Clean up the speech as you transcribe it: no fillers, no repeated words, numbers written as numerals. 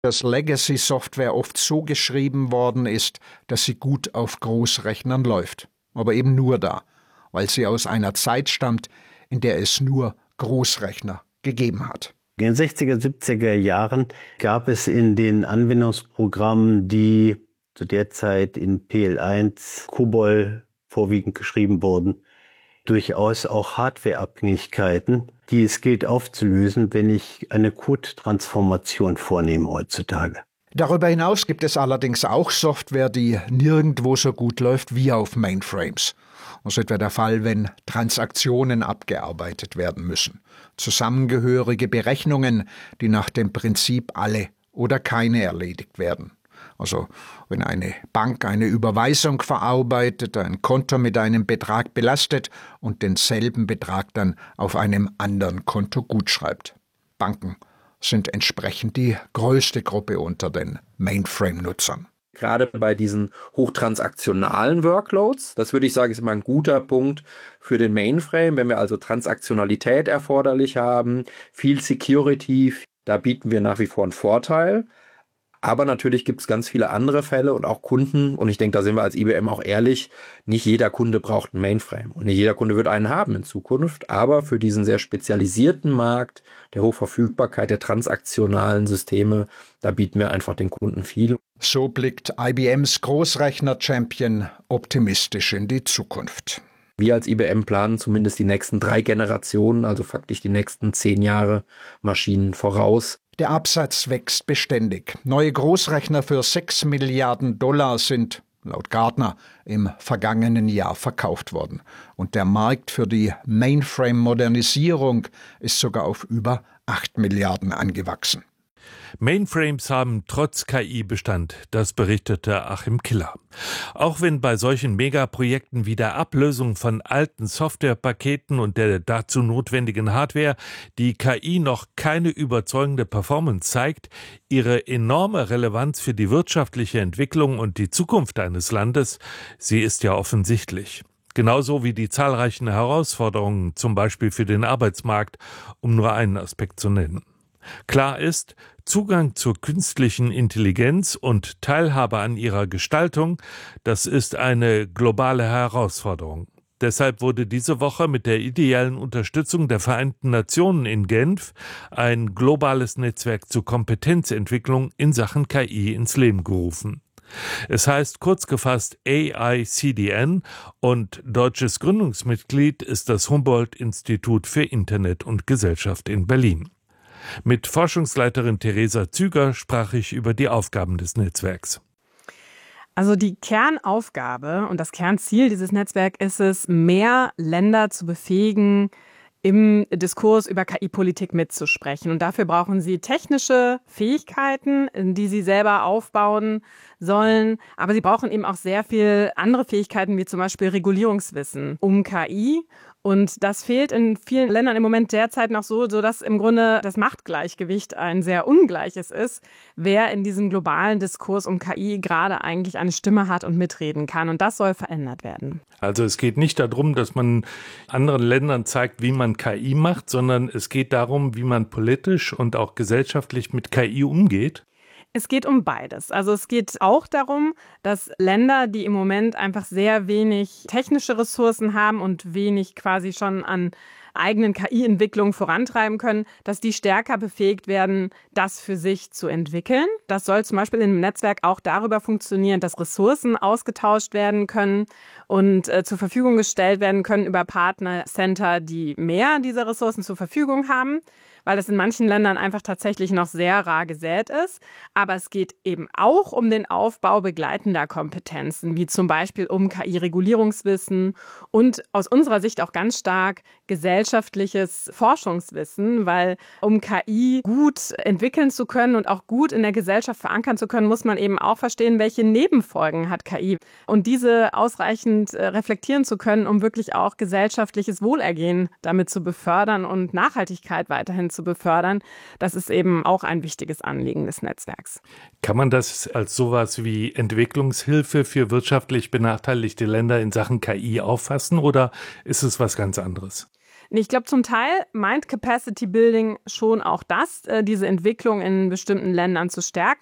dass Legacy-Software oft so geschrieben worden ist, dass sie gut auf Großrechnern läuft. Aber eben nur da, weil sie aus einer Zeit stammt, in der es nur Großrechner gegeben hat. In den 60er, 70er Jahren gab es in den Anwendungsprogrammen, die zu der Zeit in PL1, COBOL vorwiegend geschrieben wurden, durchaus auch Hardwareabhängigkeiten, die es gilt aufzulösen, wenn ich eine Code-Transformation vornehme heutzutage. Darüber hinaus gibt es allerdings auch Software, die nirgendwo so gut läuft wie auf Mainframes. Das ist etwa der Fall, wenn Transaktionen abgearbeitet werden müssen. Zusammengehörige Berechnungen, die nach dem Prinzip alle oder keine erledigt werden. Also wenn eine Bank eine Überweisung verarbeitet, ein Konto mit einem Betrag belastet und denselben Betrag dann auf einem anderen Konto gutschreibt. Banken sind entsprechend die größte Gruppe unter den Mainframe-Nutzern. Gerade bei diesen hochtransaktionalen Workloads, das würde ich sagen, ist immer ein guter Punkt für den Mainframe, wenn wir also Transaktionalität erforderlich haben, viel Security, da bieten wir nach wie vor einen Vorteil. Aber natürlich gibt es ganz viele andere Fälle und auch Kunden, und ich denke, da sind wir als IBM auch ehrlich, nicht jeder Kunde braucht einen Mainframe und nicht jeder Kunde wird einen haben in Zukunft, aber für diesen sehr spezialisierten Markt der Hochverfügbarkeit der transaktionalen Systeme, da bieten wir einfach den Kunden viel. So blickt IBMs Großrechner-Champion optimistisch in die Zukunft. Wir als IBM planen zumindest die nächsten 3 Generationen, also faktisch die nächsten 10 Jahre Maschinen voraus. Der Absatz wächst beständig. Neue Großrechner für $6 Milliarden sind, laut Gartner, im vergangenen Jahr verkauft worden. Und der Markt für die Mainframe-Modernisierung ist sogar auf über 8 Milliarden angewachsen. Mainframes haben trotz KI Bestand, das berichtete Achim Killer. Auch wenn bei solchen Megaprojekten wie der Ablösung von alten Softwarepaketen und der dazu notwendigen Hardware die KI noch keine überzeugende Performance zeigt, ihre enorme Relevanz für die wirtschaftliche Entwicklung und die Zukunft eines Landes, sie ist ja offensichtlich. Genauso wie die zahlreichen Herausforderungen, zum Beispiel für den Arbeitsmarkt, um nur einen Aspekt zu nennen. Klar ist, Zugang zur künstlichen Intelligenz und Teilhabe an ihrer Gestaltung, das ist eine globale Herausforderung. Deshalb wurde diese Woche mit der ideellen Unterstützung der Vereinten Nationen in Genf ein globales Netzwerk zur Kompetenzentwicklung in Sachen KI ins Leben gerufen. Es heißt kurz gefasst AICDN und deutsches Gründungsmitglied ist das Humboldt-Institut für Internet und Gesellschaft in Berlin. Mit Forschungsleiterin Theresa Züger sprach ich über die Aufgaben des Netzwerks. Also die Kernaufgabe und das Kernziel dieses Netzwerks ist es, mehr Länder zu befähigen, im Diskurs über KI-Politik mitzusprechen. Und dafür brauchen sie technische Fähigkeiten, die sie selber aufbauen sollen. Aber sie brauchen eben auch sehr viel andere Fähigkeiten, wie zum Beispiel Regulierungswissen um KI. Und das fehlt in vielen Ländern im Moment derzeit noch so dass im Grunde das Machtgleichgewicht ein sehr ungleiches ist, wer in diesem globalen Diskurs um KI gerade eigentlich eine Stimme hat und mitreden kann. Und das soll verändert werden. Also es geht nicht darum, dass man anderen Ländern zeigt, wie man KI macht, sondern es geht darum, wie man politisch und auch gesellschaftlich mit KI umgeht. Es geht um beides. Also es geht auch darum, dass Länder, die im Moment einfach sehr wenig technische Ressourcen haben und wenig quasi schon an eigenen KI-Entwicklungen vorantreiben können, dass die stärker befähigt werden, das für sich zu entwickeln. Das soll zum Beispiel im Netzwerk auch darüber funktionieren, dass Ressourcen ausgetauscht werden können und zur Verfügung gestellt werden können über Partnercenter, die mehr dieser Ressourcen zur Verfügung haben, weil das in manchen Ländern einfach tatsächlich noch sehr rar gesät ist. Aber es geht eben auch um den Aufbau begleitender Kompetenzen, wie zum Beispiel um KI-Regulierungswissen und aus unserer Sicht auch ganz stark gesellschaftliches Forschungswissen, weil um KI gut entwickeln zu können und auch gut in der Gesellschaft verankern zu können, muss man eben auch verstehen, welche Nebenfolgen hat KI. Und diese ausreichend reflektieren zu können, um wirklich auch gesellschaftliches Wohlergehen damit zu befördern und Nachhaltigkeit weiterhin zu befördern. Das ist eben auch ein wichtiges Anliegen des Netzwerks. Kann man das als sowas wie Entwicklungshilfe für wirtschaftlich benachteiligte Länder in Sachen KI auffassen oder ist es was ganz anderes? Ich glaube, zum Teil meint Capacity Building schon auch das, diese Entwicklung in bestimmten Ländern zu stärken.